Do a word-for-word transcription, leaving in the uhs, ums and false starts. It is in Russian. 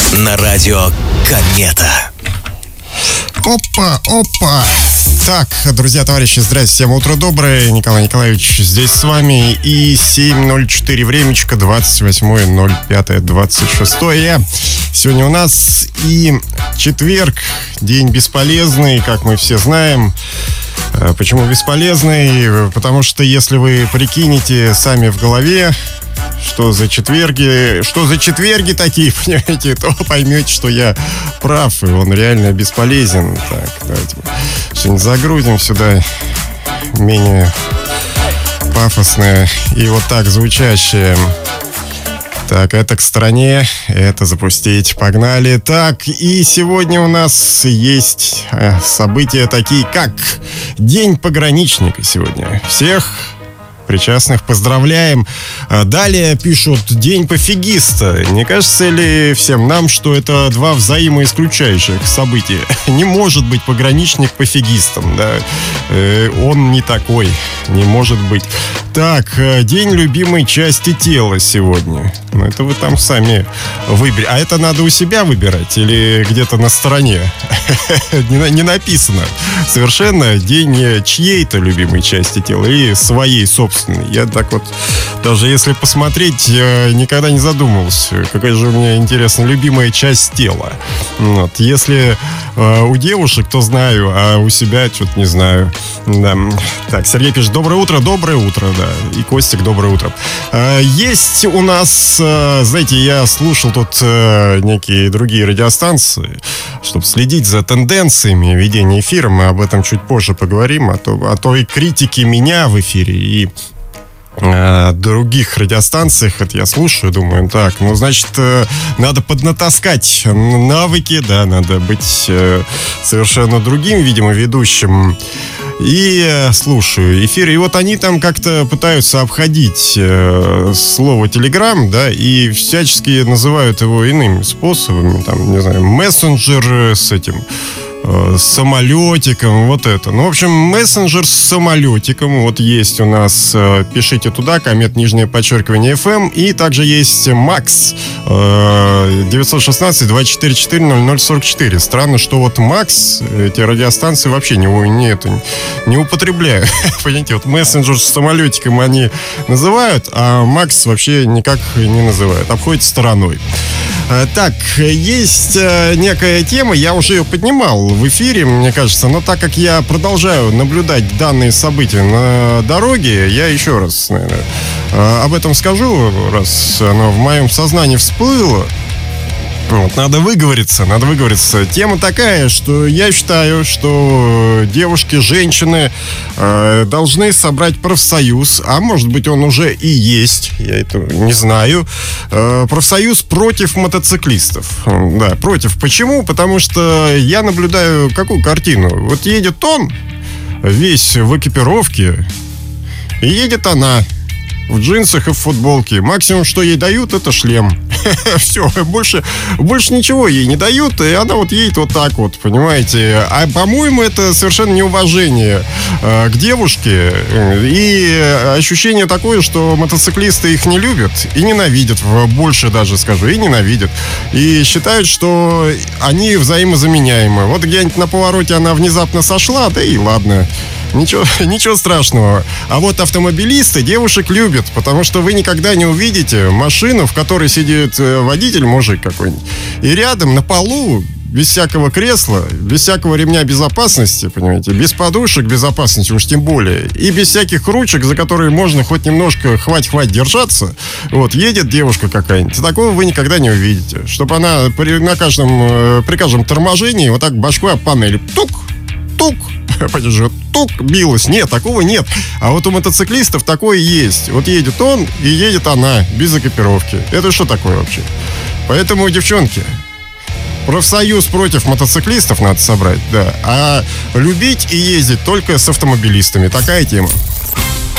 на радио Комета. Опа, опа. Так, друзья, товарищи, здрасте, всем утро доброе. Николай Николаевич здесь с вами. И семь ноль четыре времечко, двадцать восьмое ноль пятое двадцать шестое. Сегодня у нас и четверг, день бесполезный, как мы все знаем. Почему бесполезный? Потому что если вы прикинете сами в голове, что за четверги, что за четверги такие, понимаете, то поймете, что я прав, и он реально бесполезен. Так, давайте что-нибудь загрузим сюда, менее пафосное и вот так звучащее. Так, это к стороне, это запустить, погнали. Так, и сегодня у нас есть события такие, как День пограничника сегодня. Всех причастных поздравляем. Далее пишут День пофигиста. Не кажется ли всем нам, что это два взаимоисключающих события? Не может быть пограничник пофигистом, да? Он не такой, не может быть. Так, День любимой части тела сегодня. Ну, это вы там сами выберете. А это надо у себя выбирать или где-то на стороне? не, не написано. Совершенно день чьей-то любимой части тела или своей собственной. Я так вот, даже если посмотреть, никогда не задумывался, какая же у меня, интересно, любимая часть тела. Вот. Если э, у девушек, то знаю, а у себя что-то не знаю. Да. Так, Сергей пишет: доброе утро, доброе утро, да. И Костик, доброе утро. Э, есть у нас, э, знаете, я слушал тут э, некие другие радиостанции, чтобы следить за тенденциями ведения эфира. Мы об этом чуть позже поговорим, а то, а то и критики меня в эфире, и э, других радиостанциях. Это я слушаю, думаю, так, ну, значит, э, надо поднатаскать навыки, да, надо быть э, совершенно другим, видимо, ведущим. И э, слушаю эфир, и вот они там как-то пытаются обходить э, слово «телеграм», да, и всячески называют его иными способами, там, не знаю, мессенджер с этим, э, с самолетиком, вот это. Ну, в общем, мессенджер с самолетиком вот есть у нас. Э, пишите туда, комет, нижнее подчеркивание, эф эм. И также есть Макс, э, девятьсот шестнадцать двадцать четыре четыре ноль ноль сорок четыре. Странно, что вот Макс, эти радиостанции вообще не, не, это, не употребляют. Понимаете, вот мессенджер с самолетиком они называют, а Макс вообще никак не называют. Обходит стороной. Так, есть некая тема, я уже ее поднимал в эфире, мне кажется, но так как я продолжаю наблюдать данные события на дороге, я еще раз, наверное, об этом скажу, раз оно в моем сознании всплыло. Вот, надо выговориться, надо выговориться. Тема такая, что я считаю, что девушки, женщины э, должны собрать профсоюз, а может быть он уже и есть, я это не знаю, э, профсоюз против мотоциклистов. Да, против. Почему? Потому что я наблюдаю какую картину. Вот едет он весь в экипировке, и едет она в джинсах и в футболке. Максимум, что ей дают, это шлем. Все, больше, больше ничего ей не дают, и она вот едет вот так вот, понимаете. А, по-моему, это совершенно неуважение э, к девушке. И ощущение такое, что мотоциклисты их не любят и ненавидят. Больше даже скажу, и ненавидят. И считают, что они взаимозаменяемы. Вот где-нибудь на повороте она внезапно сошла, да и ладно. Ничего, ничего страшного. А вот автомобилисты девушек любят, потому что вы никогда не увидите машину, в которой сидит водитель, мужик какой-нибудь, и рядом на полу, без всякого кресла, без всякого ремня безопасности, понимаете, без подушек безопасности уж тем более, и без всяких ручек, за которые можно хоть немножко хвать-хвать держаться, вот, едет девушка какая-нибудь. Такого вы никогда не увидите. Чтобы она при, на каждом, при каждом торможении вот так башкой об панели тук, тук, тук, билась. Нет, такого нет. А вот у мотоциклистов такое есть. Вот едет он и едет она без экипировки. Это что такое вообще? Поэтому, девчонки, профсоюз против мотоциклистов надо собрать, да. А любить и ездить только с автомобилистами. Такая тема.